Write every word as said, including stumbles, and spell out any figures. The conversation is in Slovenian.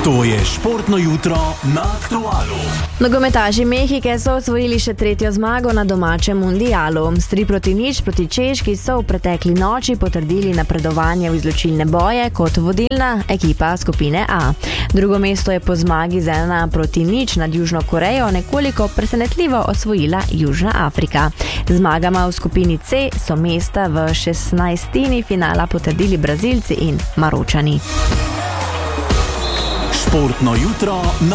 To je športno jutro na Aktualu. Nogometaši Mehike so osvojili še tretjo zmago na domačem mundialu. S tri proti nič proti Češki so v pretekli noči potrdili napredovanje v izločilne boje kot vodilna ekipa skupine A. Drugo mesto je po zmagi z ena proti nič nad Južno Korejo nekoliko presenetljivo osvojila Južna Afrika. Zmagama v skupini C so mesta v šestnajstini finala potrdili Brazilci in Maročani. Športno jutro na